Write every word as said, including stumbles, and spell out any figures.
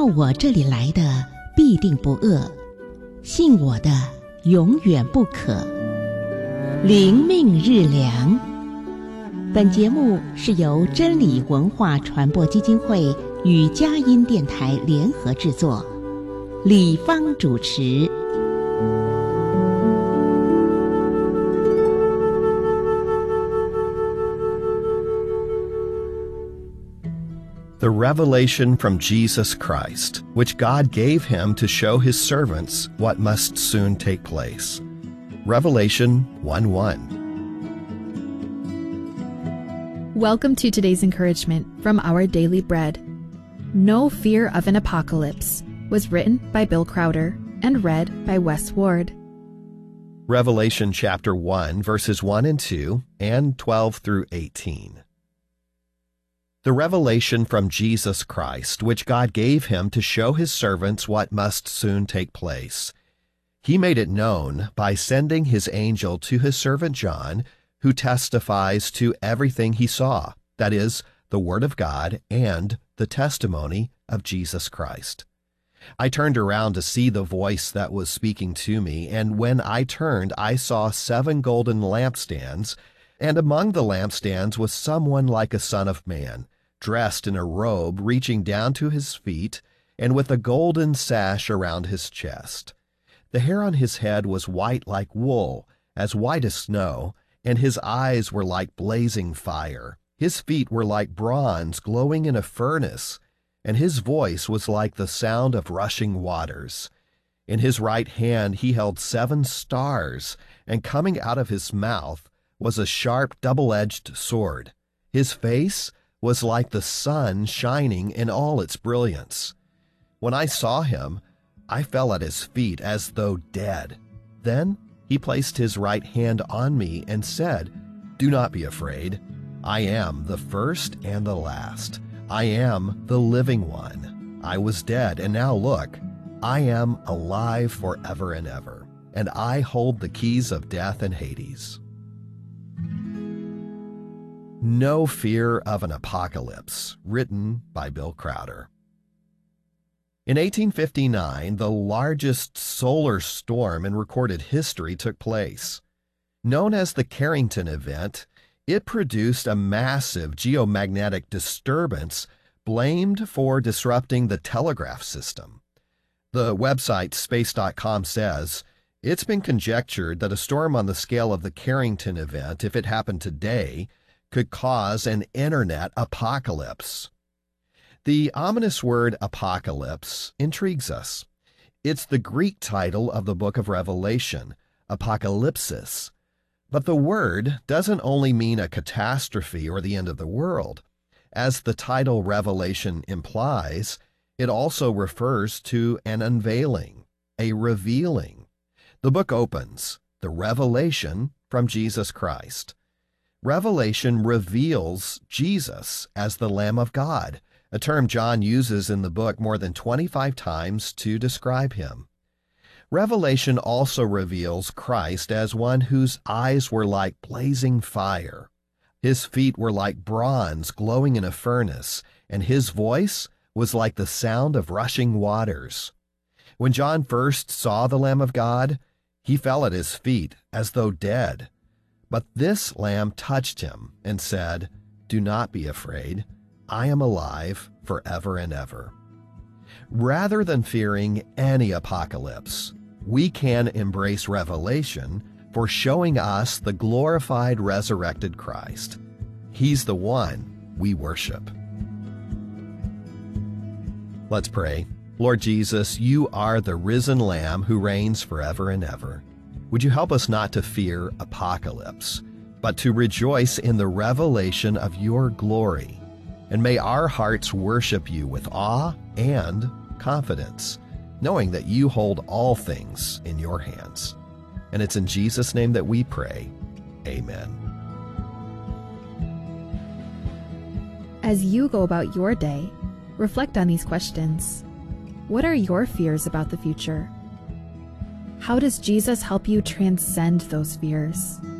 我这里来的必定不饿，信我的永远不渴。灵命日粮。本节目是由真理文化传播基金会与佳音电台联合制作，李芳主持。 The revelation from Jesus Christ, which God gave him to show his servants what must soon take place. Revelation one one. Welcome to today's encouragement from Our Daily Bread. No Fear of an Apocalypse was written by Bill Crowder and read by Wes Ward. Revelation chapter one, verses one and two, and twelve through eighteen. The revelation from Jesus Christ, which God gave him to show his servants what must soon take place. He made it known by sending his angel to his servant John, who testifies to everything he saw, that is, the Word of God and the testimony of Jesus Christ. I turned around to see the voice that was speaking to me, and when I turned, I saw seven golden lampstands, and among the lampstands was someone like a son of man, dressed in a robe reaching down to his feet, and with a golden sash around his chest. The hair on his head was white like wool, as white as snow, and his eyes were like blazing fire. His feet were like bronze glowing in a furnace, and his voice was like the sound of rushing waters. In his right hand he held seven stars, and coming out of his mouth was a sharp double-edged sword. His face was like the sun shining in all its brilliance. When I saw him, I fell at his feet as though dead. Then he placed his right hand on me and said, "Do not be afraid. I am the first and the last. I am the living one. I was dead, and now look, I am alive forever and ever, and I hold the keys of death and Hades." No Fear of an Apocalypse, written by Bill Crowder. In eighteen fifty-nine, the largest solar storm in recorded history took place. Known as the Carrington Event, it produced a massive geomagnetic disturbance blamed for disrupting the telegraph system. The website space dot com says, "It's been conjectured that a storm on the scale of the Carrington Event, if it happened today, could cause an internet apocalypse." The ominous word apocalypse intrigues us. It's the Greek title of the book of Revelation, apocalypsis. But the word doesn't only mean a catastrophe or the end of the world. As the title Revelation implies, it also refers to an unveiling, a revealing. The book opens, the revelation from Jesus Christ. Revelation reveals Jesus as the Lamb of God, a term John uses in the book more than twenty-five times to describe him. Revelation also reveals Christ as one whose eyes were like blazing fire. His feet were like bronze glowing in a furnace, and his voice was like the sound of rushing waters. When John first saw the Lamb of God, he fell at his feet as though dead. But this Lamb touched him and said, "Do not be afraid. I am alive forever and ever." Rather than fearing any apocalypse, we can embrace Revelation for showing us the glorified resurrected Christ. He's the one we worship. Let's pray. Lord Jesus, you are the risen Lamb who reigns forever and ever. Would you help us not to fear apocalypse, but to rejoice in the revelation of your glory? And may our hearts worship you with awe and confidence, knowing that you hold all things in your hands. And it's in Jesus' name that we pray. Amen. As you go about your day, reflect on these questions. What are your fears about the future? How does Jesus help you transcend those fears?